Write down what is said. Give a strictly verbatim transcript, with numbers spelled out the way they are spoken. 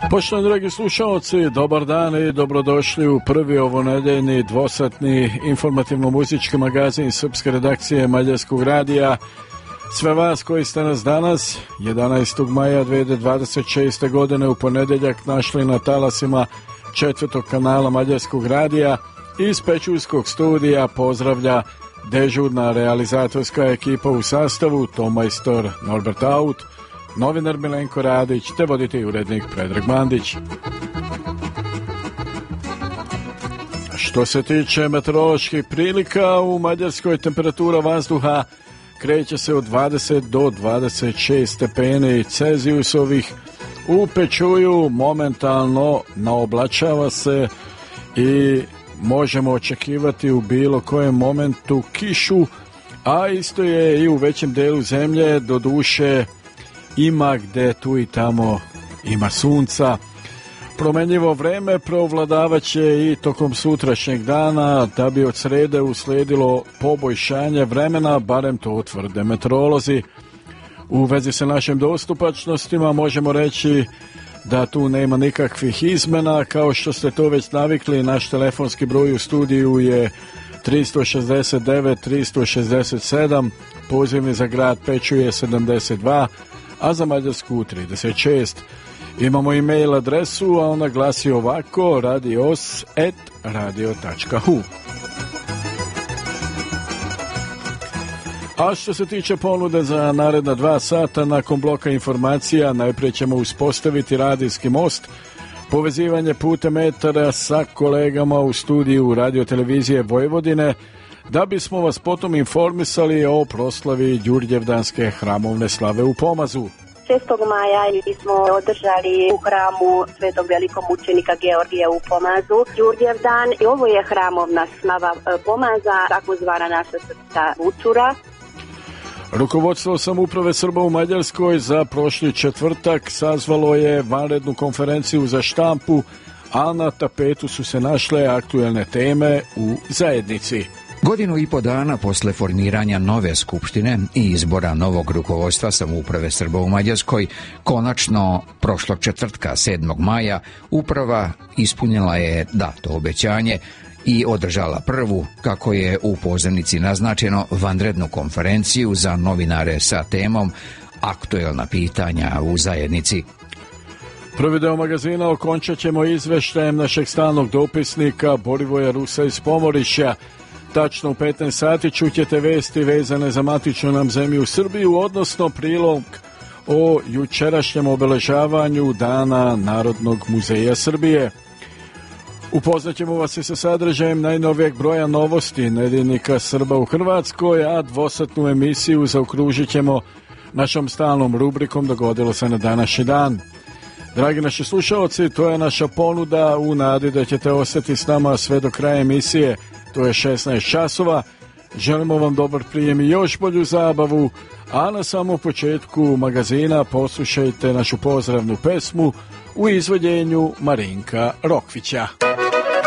Poštovani dragi slušalci, dobar dan i dobrodošli u prvi ovonedeljni dvosatni informativno-muzički magazin srpske redakcije Mađarskog radija. Sve vas koji ste nas danas, jedanaestog maja dve hiljade dvadeset šeste. godine u ponedeljak našli na talasima četvrtog kanala Mađarskog radija, iz Pećurskog studija pozdravlja dežurna realizatorska ekipa u sastavu tomajstor Norbert Aut, novinar Milenko Radić te voditelj i urednik Predrag Mandić. Što se tiče meteoroloških prilika, u Mađarskoj temperatura vazduha kreće se od dvadeset do dvadeset šest stepeni Celzijusovih. U Pećuju momentalno naoblačava se i možemo očekivati u bilo kojem momentu kišu, a isto je i u većem delu zemlje, do duše ima gde tu i tamo ima sunca. Promenljivo vreme preovladavaće i tokom sutrašnjeg dana, da bi od srede usledilo poboljšanje vremena, barem to tvrde meteorolozi. U vezi sa našim dostupačnostima možemo reći da tu nema nikakvih izmena, kao što ste to već navikli. Naš telefonski broj u studiju je tri šest devet tri šest sedam, pozivni za grad Pećuje sedamdeset dva, a za Mađarsku trideset šest. Imamo e-mail adresu, a ona glasi ovako: radios at radio tačka hu. A što se tiče ponude za naredna dva sata, nakon bloka informacija najprije ćemo uspostaviti radijski most, povezivanje putem etera sa kolegama u studiju radiotelevizije Vojvodine, da bismo vas potom informisali o proslavi Đurđevdanske hramovne slave u Pomazu. šestog maja smo održali u hramu Svetog velikog mučenika Georgija u Pomazu Đurđevdan, i ovo je hramovna slava Pomaza, takozvana naša srpska vučura. Rukovodstvo samouprave Srba u Mađarskoj za prošli četvrtak sazvalo je vanrednu konferenciju za štampu, a na tapetu su se našle aktuelne teme u zajednici. Godinu i po dana posle formiranja nove skupštine i izbora novog rukovodstva samouprave Srba u Mađarskoj, konačno prošlog četvrtka sedmog maja uprava ispunila je dato obećanje i održala prvu, kako je u pozivnici naznačeno, vanrednu konferenciju za novinare sa temom aktuelna pitanja u zajednici. Prvi deo magazina okončat ćemo izveštajem našeg stalnog dopisnika Borivoja Rusa iz Pomorišja. Tačno u petnaest sati čućete vesti vezane za matičnu nam zemlju u Srbiju, odnosno prilog o jučerašnjem obeležavanju Dana Narodnog muzeja Srbije. Upoznaćemo vas i sa sadržajem najnovijeg broja novosti nedeljnika Srba u Hrvatskoj, a dvosatnu emisiju zaokružit ćemo našom stalnom rubrikom Dogodilo se na današnji dan. Dragi naši slušalci, to je naša ponuda u nadi da ćete ostati s nama sve do kraja emisije. To je šesnaest časova. Želimo vam dobar prijem i još bolju zabavu, a na samom početku magazina poslušajte našu pozdravnu pesmu u izvođenju Marinka Rokvića.